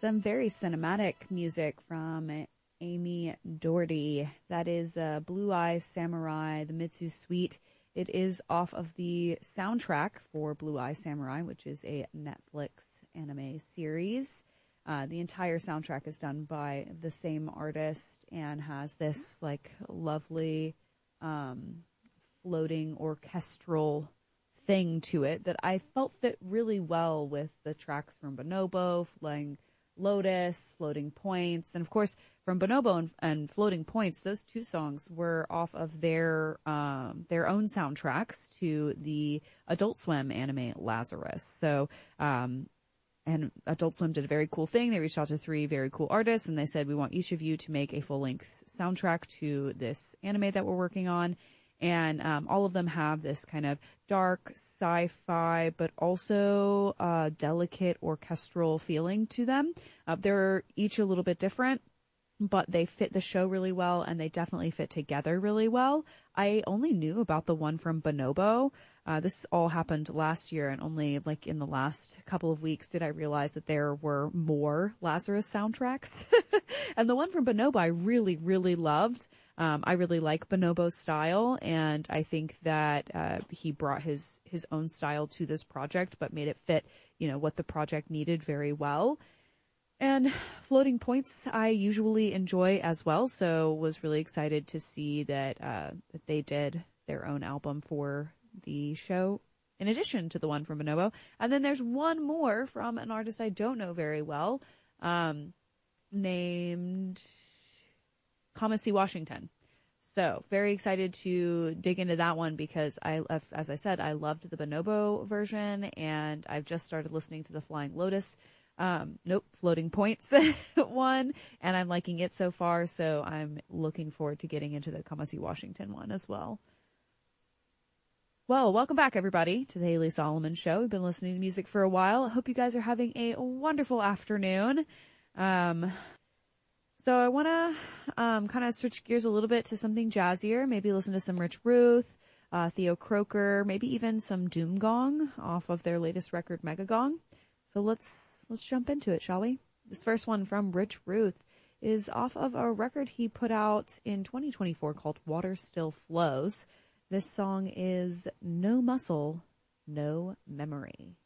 some very cinematic music from Amy Doherty. That is Blue Eye Samurai, the Mitsu Suite. It is off of the soundtrack for Blue Eye Samurai, which is a Netflix anime series. The entire soundtrack is done by the same artist and has this like lovely floating orchestral thing to it that I felt fit really well with the tracks from Bonobo, Flying Lotus, Floating Points, and of course from Bonobo and Floating Points, those two songs were off of their own soundtracks to the Adult Swim anime Lazarus. So, and Adult Swim did a very cool thing. They reached out to 3 very cool artists and they said, we want each of you to make a full-length soundtrack to this anime that we're working on. And all of them have this kind of dark sci-fi, but also delicate orchestral feeling to them. They're each a little bit different, but they fit the show really well, and they definitely fit together really well. I only knew about the one from Bonobo. This all happened last year, and only like in the last couple of weeks did I realize that there were more Lazarus soundtracks. And the one from Bonobo I really, really loved. I really like Bonobo's style, and I think that he brought his own style to this project, but made it fit, what the project needed very well. And Floating Points I usually enjoy as well, so was really excited to see that that they did their own album for the show in addition to the one from Bonobo. And then there's one more from an artist I don't know very well, named Kamasi Washington. So very excited to dig into that one because as I said, I loved the Bonobo version, and I've just started listening to the Flying Lotus, Floating Points one, and I'm liking it so far. So I'm looking forward to getting into the Kamasi Washington one as well. Well, welcome back, everybody, to the Haley Solomon Show. We've been listening to music for a while. I hope you guys are having a wonderful afternoon. So I want to kind of switch gears a little bit to something jazzier. Maybe listen to some Rich Ruth, Theo Croker, maybe even some Doom Gong off of their latest record, Mega Gong. So let's jump into it, shall we? This first one from Rich Ruth is off of a record he put out in 2024 called Water Still Flows. This song is No Muscle, No Memory.